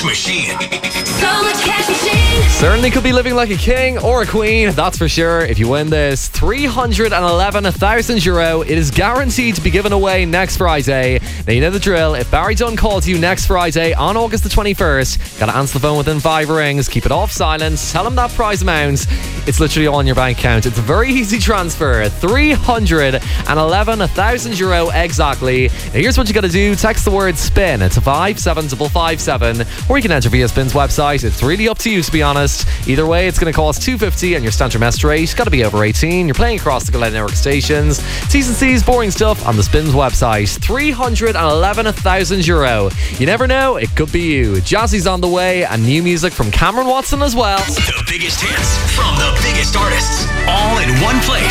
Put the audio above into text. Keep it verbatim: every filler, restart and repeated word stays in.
machine. So much cash machine. Certainly could be living like a king or a queen, that's for sure. If you win this, three hundred eleven thousand euro. It is guaranteed to be given away next Friday. Now you know the drill. If Barry Dunn calls you next Friday on August the twenty-first, gotta answer the phone within five rings. Keep it off silence. Tell him that prize amount. It's literally all in your bank account. It's a very easy transfer. three hundred eleven thousand euro exactly. Now here's what you gotta do. Text the word SPIN to five seven five five seven, or you can enter via Spin's website. It's really up to you, to be honest. Either way, it's going to cost two fifty and your standard mess rate. Got to be over eighteen. You're playing across the Glen Network stations. T's and C's, boring stuff on the Spins website. three hundred eleven thousand euro. You never know, it could be you. Jazzy's on the way and new music from Cameron Watson as well. The biggest hits from the biggest artists, all in one place.